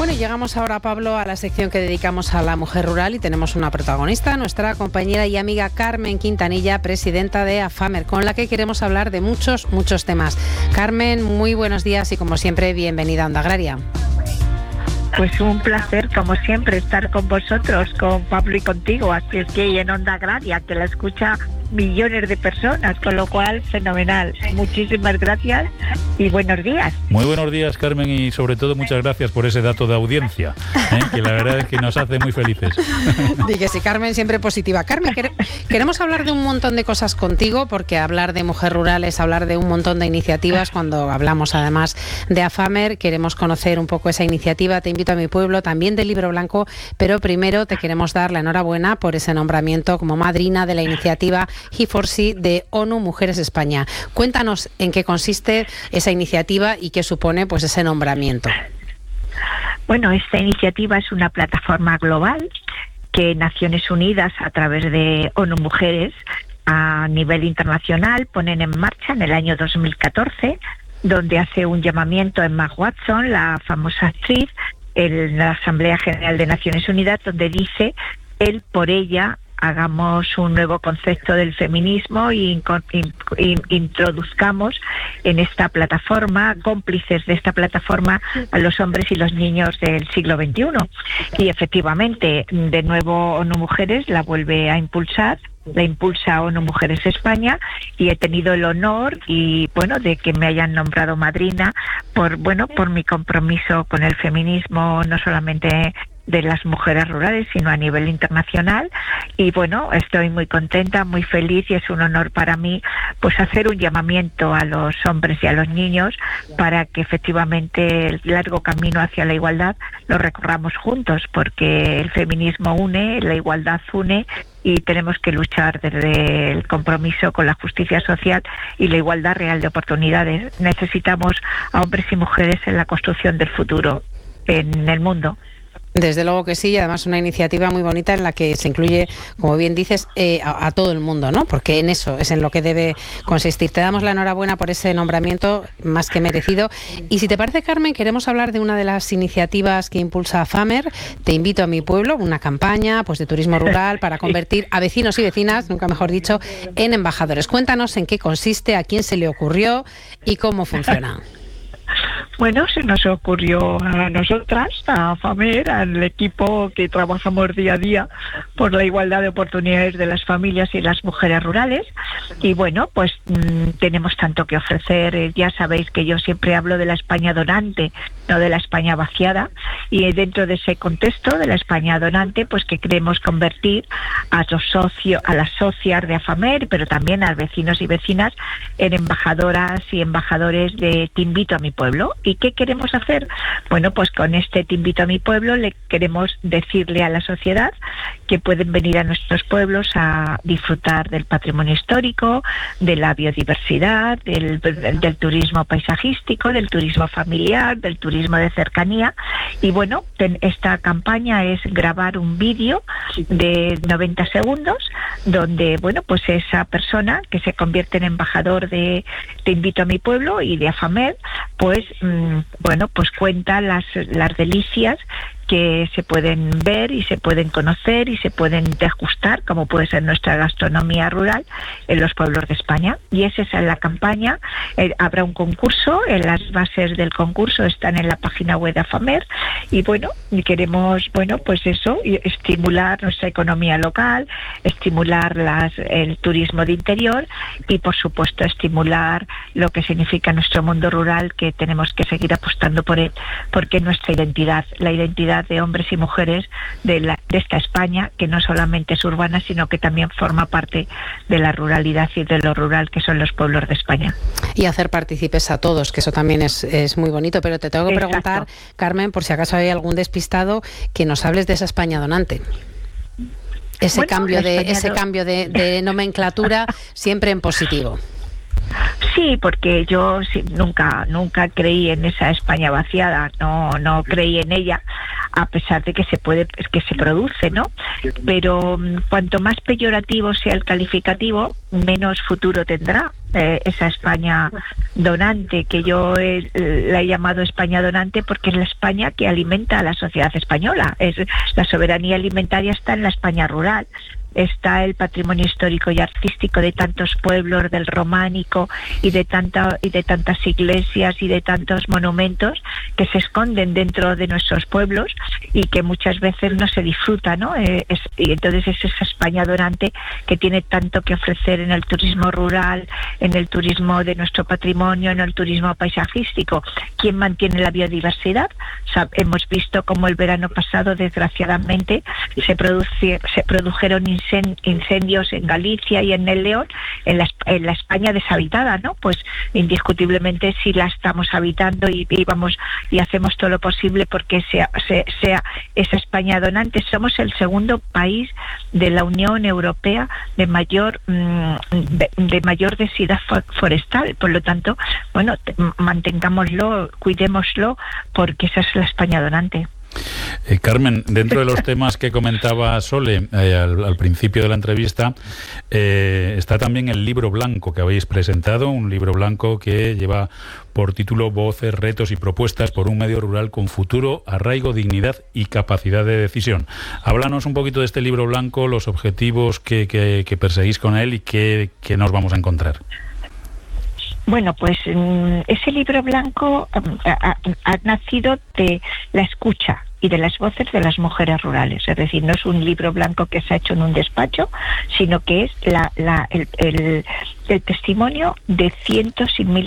Bueno, y llegamos ahora, Pablo, a la sección que dedicamos a la mujer rural y tenemos una protagonista, nuestra compañera y amiga Carmen Quintanilla, presidenta de AFAMER, con la que queremos hablar de muchos temas. Carmen, muy buenos días y como siempre, bienvenida a Onda Agraria. Pues un placer, como siempre, estar con vosotros, con Pablo y contigo, así es que en Onda Agraria, que la escucha millones de personas, con lo cual, fenomenal. Muchísimas gracias y buenos días. Muy buenos días, Carmen, y sobre todo muchas gracias por ese dato de audiencia, que la verdad es que nos hace muy felices. Y que sí, Carmen, siempre positiva. Carmen, queremos hablar de un montón de cosas contigo, porque hablar de mujer rural es hablar de un montón de iniciativas. Cuando hablamos además de AFAMER, queremos conocer un poco esa iniciativa, Te invito a mi pueblo, también del Libro Blanco, pero primero te queremos dar la enhorabuena por ese nombramiento como madrina de la iniciativa He4C de ONU Mujeres España. Cuéntanos en qué consiste esa iniciativa y qué supone pues ese nombramiento. Bueno, esta iniciativa es una plataforma global que Naciones Unidas, a través de ONU Mujeres, a nivel internacional, ponen en marcha en el año 2014, donde hace un llamamiento Emma Watson, la famosa actriz, en la Asamblea General de Naciones Unidas, donde dice él por ella hagamos un nuevo concepto del feminismo y introduzcamos en esta plataforma, cómplices de esta plataforma, a los hombres y los niños del siglo XXI. Y efectivamente, de nuevo ONU Mujeres la vuelve a impulsar, la impulsa ONU Mujeres España, y he tenido el honor y de que me hayan nombrado madrina por mi compromiso con el feminismo, no solamente de las mujeres rurales, sino a nivel internacional. Y estoy muy contenta, muy feliz, y es un honor para mí pues hacer un llamamiento a los hombres y a los niños para que efectivamente el largo camino hacia la igualdad lo recorramos juntos, porque el feminismo une, la igualdad une, y tenemos que luchar desde el compromiso con la justicia social y la igualdad real de oportunidades. Necesitamos a hombres y mujeres en la construcción del futuro en el mundo. Desde luego que sí, y además una iniciativa muy bonita en la que se incluye, como bien dices, a todo el mundo, ¿no? Porque en eso es en lo que debe consistir. Te damos la enhorabuena por ese nombramiento más que merecido. Y si te parece, Carmen, queremos hablar de una de las iniciativas que impulsa AFAMER, Te invito a mi pueblo, una campaña pues de turismo rural para convertir a vecinos y vecinas, nunca mejor dicho, en embajadores. Cuéntanos en qué consiste, a quién se le ocurrió y cómo funciona. Bueno, se nos ocurrió a nosotras, a AFAMER, al equipo que trabajamos día a día por la igualdad de oportunidades de las familias y las mujeres rurales. Y tenemos tanto que ofrecer. Ya sabéis que yo siempre hablo de la España donante, no de la España vaciada. Y dentro de ese contexto de la España donante, pues que queremos convertir a los socios, a las socias de AFAMER, pero también a vecinos y vecinas, en embajadoras y embajadores de Te invito a mi pueblo. ¿Y qué queremos hacer? Bueno, pues con este Te invito a mi pueblo le queremos decirle a la sociedad que pueden venir a nuestros pueblos a disfrutar del patrimonio histórico, de la biodiversidad, del turismo paisajístico, del turismo familiar, del turismo de cercanía. Y esta campaña es grabar un vídeo de 90 segundos donde, pues esa persona que se convierte en embajador de Te invito a mi pueblo y de AFAMER, pues cuenta las delicias que se pueden ver y se pueden conocer y se pueden degustar, como puede ser nuestra gastronomía rural en los pueblos de España. Y esa es la campaña. Habrá un concurso, las bases del concurso están en la página web de AFAMER, y queremos estimular nuestra economía local, estimular el turismo de interior y por supuesto estimular lo que significa nuestro mundo rural, que tenemos que seguir apostando por él, porque nuestra identidad, la identidad de hombres y mujeres de esta España, que no solamente es urbana, sino que también forma parte de la ruralidad y de lo rural que son los pueblos de España. Y hacer partícipes a todos, que eso también es muy bonito. Pero te tengo que preguntar, Carmen, por si acaso hay algún despistado, que nos hables de esa España donante. Ese cambio de nomenclatura siempre en positivo. Sí, porque yo nunca creí en esa España vaciada, no creí en ella, a pesar de que se produce, ¿no? Pero cuanto más peyorativo sea el calificativo, menos futuro tendrá. esa España donante, que yo la he llamado España donante porque es la España que alimenta a la sociedad española. La soberanía alimentaria está en la España rural. Está el patrimonio histórico y artístico de tantos pueblos, del románico y de tantas iglesias y de tantos monumentos que se esconden dentro de nuestros pueblos y que muchas veces no se disfruta, ¿no? Y entonces es esa España donante que tiene tanto que ofrecer en el turismo rural, en el turismo de nuestro patrimonio, en el turismo paisajístico. ¿Quién mantiene la biodiversidad? Hemos visto cómo el verano pasado, desgraciadamente, se produjeron incendios en Galicia y en el León, en la España deshabitada, ¿no? Pues indiscutiblemente sí la estamos habitando y hacemos todo lo posible porque sea esa España donante. Somos el segundo país de la Unión Europea de mayor densidad forestal. Por lo tanto, bueno, mantengámoslo, cuidémoslo, porque esa es la España donante. Carmen, dentro de los temas que comentaba Sole al principio de la entrevista, está también el libro blanco que habéis presentado, un libro blanco que lleva por título Voces, retos y propuestas por un medio rural con futuro, arraigo, dignidad y capacidad de decisión. Háblanos un poquito de este libro blanco, los objetivos que perseguís con él y qué nos vamos a encontrar. Bueno, pues ese libro blanco ha nacido de la escucha y de las voces de las mujeres rurales. Es decir, no es un libro blanco que se ha hecho en un despacho, sino que es el testimonio de cientos y miles